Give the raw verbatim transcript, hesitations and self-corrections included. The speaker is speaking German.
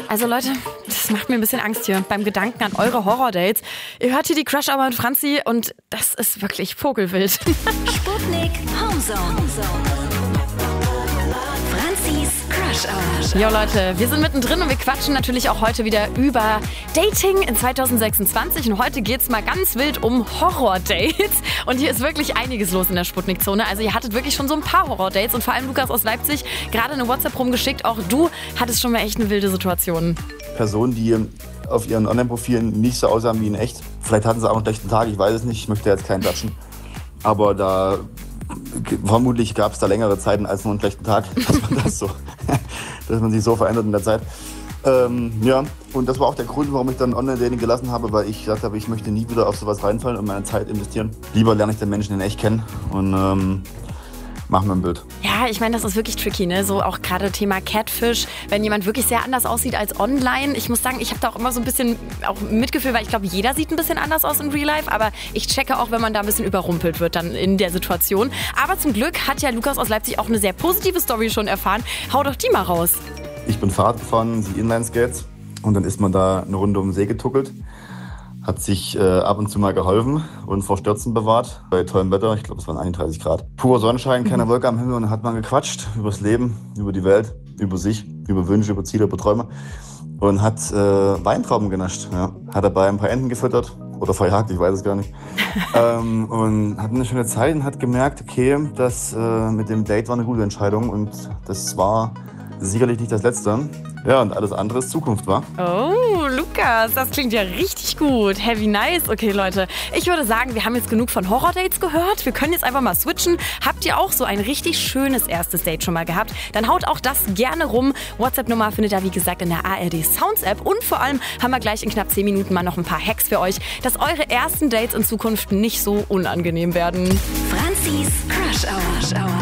Also Leute, das macht mir ein bisschen Angst hier beim Gedanken an eure Horror-Dates. Ihr hört hier die Crush Hour mit Franzi und das ist wirklich vogelwild. Sputnik Homezone. Franzis Crush Hour. Jo Leute, wir sind mittendrin und wir quatschen natürlich auch heute wieder über Dating in zwanzig sechsundzwanzig. Und heute geht's mal ganz wild um Horror-Dates. Und hier ist wirklich einiges los in der Sputnik-Zone. Also ihr hattet wirklich schon so ein paar Horror-Dates und vor allem Lukas aus Leipzig gerade eine WhatsApp rumgeschickt. Auch du hattest schon mal echt eine wilde Situation. Personen, die auf ihren Online-Profilen nicht so aussahen wie in echt. Vielleicht hatten sie auch einen schlechten Tag, ich weiß es nicht. Ich möchte jetzt keinen judgen. Aber da vermutlich gab es da längere Zeiten als nur einen schlechten Tag, dass man das so, dass man sich so verändert in der Zeit. Ähm, ja, und das war auch der Grund, warum ich dann Online-Dating gelassen habe, weil ich gesagt habe, ich möchte nie wieder auf sowas reinfallen und meine Zeit investieren. Lieber lerne ich den Menschen in echt kennen und ähm, mach mir ein Bild. Ja, ich meine, das ist wirklich tricky, ne? So auch gerade Thema Catfish, wenn jemand wirklich sehr anders aussieht als online. Ich muss sagen, ich habe da auch immer so ein bisschen auch Mitgefühl, weil ich glaube, jeder sieht ein bisschen anders aus in Real Life, aber ich checke auch, wenn man da ein bisschen überrumpelt wird dann in der Situation. Aber zum Glück hat ja Lukas aus Leipzig auch eine sehr positive Story schon erfahren. Hau doch die mal raus. Ich bin Fahrrad gefahren, sie Inlineskates und dann ist man da eine Runde um den See getuckelt. Hat sich äh, ab und zu mal geholfen und vor Stürzen bewahrt. Bei tollem Wetter, ich glaube es waren einunddreißig Grad. Purer Sonnenschein, keine mhm. Wolke am Himmel und dann hat man gequatscht übers Leben, über die Welt, über sich, über Wünsche, über Ziele, über Träume. Und hat äh, Weintrauben genascht. Ja. Hat dabei ein paar Enten gefüttert oder verjagt, ich weiß es gar nicht. ähm, und hat eine schöne Zeit und hat gemerkt, okay, das äh, mit dem Date war eine gute Entscheidung und das war sicherlich nicht das Letzte. Ja, und alles andere ist Zukunft, wa? Oh, Lukas, das klingt ja richtig gut. Heavy nice. Okay, Leute, ich würde sagen, wir haben jetzt genug von Horror-Dates gehört. Wir können jetzt einfach mal switchen. Habt ihr auch so ein richtig schönes erstes Date schon mal gehabt? Dann haut auch das gerne rum. WhatsApp-Nummer findet ihr, wie gesagt, in der A R D Sounds-App. Und vor allem haben wir gleich in knapp zehn Minuten mal noch ein paar Hacks für euch, dass eure ersten Dates in Zukunft nicht so unangenehm werden. Franzis Crush Hour.